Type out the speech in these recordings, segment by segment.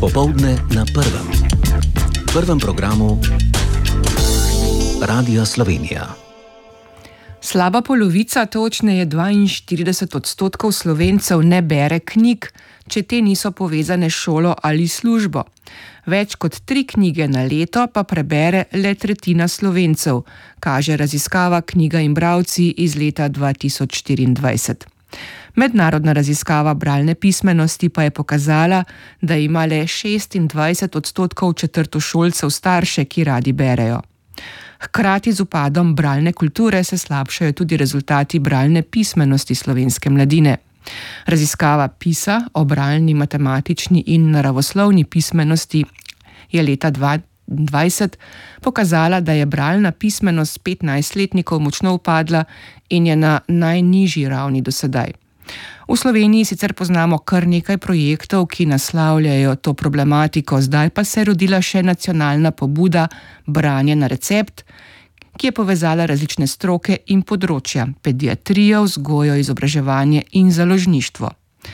Popoldne na prvem programu Radia Slovenija. Slaba polovica, točneje 42% Slovencev ne bere knjig, če te niso povezane s šolo ali službo. Več kot 3 knjige na leto pa prebere le tretjina Slovencev, kaže raziskava Knjiga in bralci iz leta 2024. Mednarodna raziskava bralne pismenosti pa je pokazala, da ima le 26% četrtošolcev starše, ki radi berejo. Hkrati z upadom bralne kulture se slabšajo tudi rezultati bralne pismenosti slovenske mladine. Raziskava PISA o bralni, matematični in naravoslovni pismenosti je leta 2020 pokazala, da je bralna pismenost 15-letnikov močno upadla in je na najnižji ravni do sedaj. V Sloveniji sicer poznamo kar nekaj projektov, ki naslavljajo to problematiko, zdaj pa se je rodila še nacionalna pobuda Branje na recept, ki je povezala različne stroke in področja: pediatrijo, vzgojo, izobraževanje in založništvo.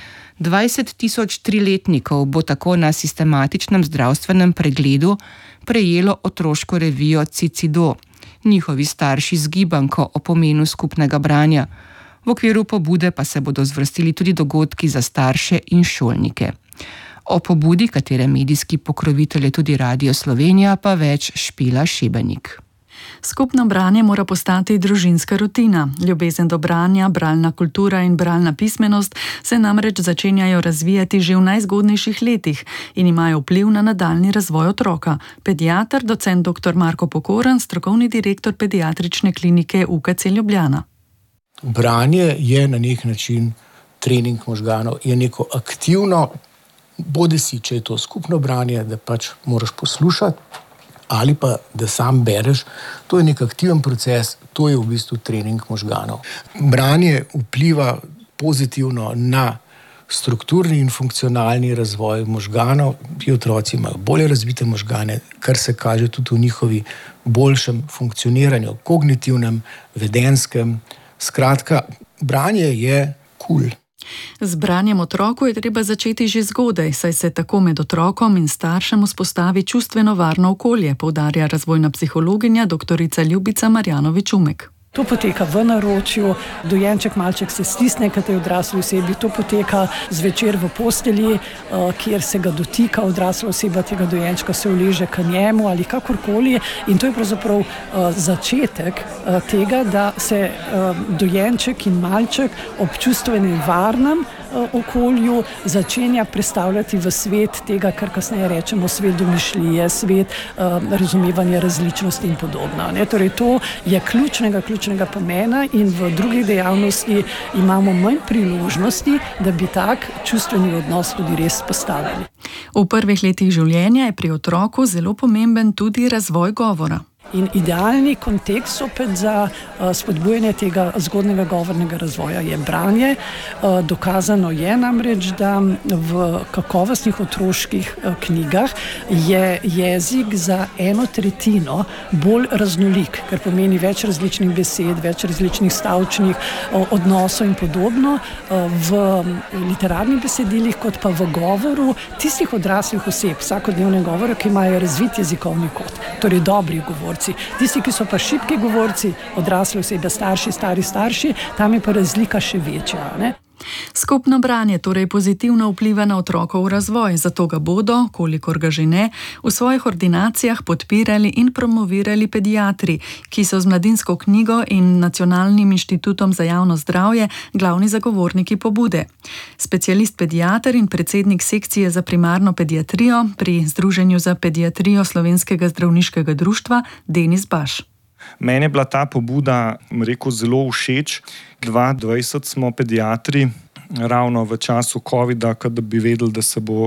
20 tisoč 3-letnikov bo tako na sistematičnem zdravstvenem pregledu prejelo otroško revijo Cicido, njihovi starši z gibanko o pomenu skupnega branja. V okviru pobude pa se bodo zvrstili tudi dogodki za starše in šolnike. O pobudi, katere medijski pokrovitelj je tudi Radio Slovenija, pa več Špela Šebenik. Skupno branje mora postati družinska rutina. Ljubezen do branja, bralna kultura in bralna pismenost se namreč začenjajo razvijati že v najzgodnejših letih in imajo vpliv na nadaljnji razvoj otroka. Pediater, docent dr. Marko Pokoran, strokovni direktor pediatrične klinike UKC Ljubljana. Branje je na nek način trening možganov, je neko aktivno, bodisi, če je to skupno branje, da pač moraš poslušati, ali pa da sam bereš, to je nek aktiven proces, to je v bistvu trening možganov. Branje vpliva pozitivno na strukturni in funkcionalni razvoj možganov. Ti otroci imajo bolje razvite možgane, kar se kaže tudi v njihovi boljšem funkcioniranju, kognitivnem, vedenskem. Skratka, branje je kul. Z branjem otroku je treba začeti že zgodaj, saj se tako med otrokom in staršem vzpostavi čustveno varno okolje, poudarja razvojna psihologinja dr. Ljubica Marjanović-Umek. To poteka v naročju, dojenček, malček se stisne k tej odrasli osebi, to poteka zvečer v postelji, kjer se ga dotika odrasla oseba, tega dojenčka se uleže k njemu ali kakorkoli, in to je pravzaprav začetek tega, da se dojenček in malček ob čustvenem varnem okolju začenja predstavljati v svet tega, kar kasneje rečemo svet domišljije, svet razumevanja različnosti in podobno. Torej, to je ključnega pomena in v drugih dejavnosti imamo manj priložnosti, da bi tak čustveni odnos tudi res postavili. V prvih letih življenja je pri otroku zelo pomemben tudi razvoj govora. In idealni kontekst opet za spodbujanje tega zgodnjega govornega razvoja je branje. Dokazano je namreč, da v kakovostnih otroških knjigah je jezik za 1/3 bolj raznolik, kar pomeni več različnih besed, več različnih stavčnih odnosov in podobno v literarnih besedilih, kot pa v govoru tistih odraslih oseb, vsakodnevne govore, ki imajo razvit jezikovni kod, torej dobri govorci. Tisti, ki so pa šibki govorci, odrasle osebe, starši, tam je pa razlika še večja, ne? Skupno branje torej pozitivno vpliva na otrokov razvoj, zato ga bodo, kolikor ga že ne, v svojih ordinacijah podpirali in promovirali pediatri, ki so z Mladinsko knjigo in Nacionalnim inštitutom za javno zdravje glavni zagovorniki pobude. Specialist pediater in predsednik sekcije za primarno pediatrijo pri Združenju za pediatrijo Slovenskega zdravniškega društva Denis Baš. Meni je bila ta pobuda, zelo všeč. 2020 smo pediatri ravno v času covida, da bi vedeli, da se bo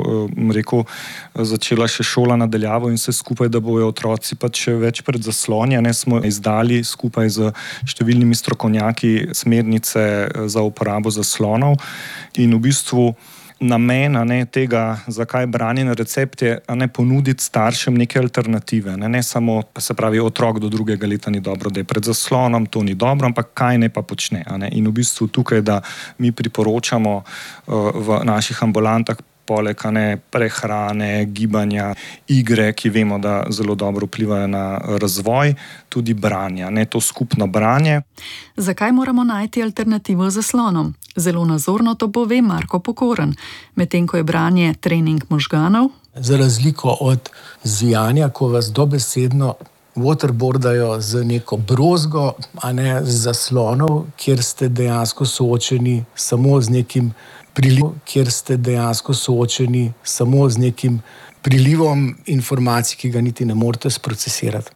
začela še šola na daljavo in vse skupaj, da bojo otroci pač več pred zasloni. Smo izdali skupaj z številnimi strokovnjaki smernice za uporabo zaslonov in v bistvu namen tega, zakaj branje na recept je ponuditi staršem neke alternative. Ne samo, se pravi, otrok do 2. leta ni dobro, da je pred zaslonom, to ni dobro, ampak kaj ne pa počne. In v bistvu tukaj, da mi priporočamo v naših ambulantah poleg prehrane, gibanja, igre, ki vemo, da zelo dobro vplivajo na razvoj, tudi branja, to skupno branje. Zakaj moramo najti alternativo zaslonom? Zelo nazorno to pove Marko Pokoren, medtem ko je branje trening možganov. Za razliko od zvijanja, ko vas dobesedno waterboardajo z neko brozgo, z zaslonov, kjer ste dejansko soočeni samo z nekim prilivom informacij, ki ga niti ne morete sprocesirati.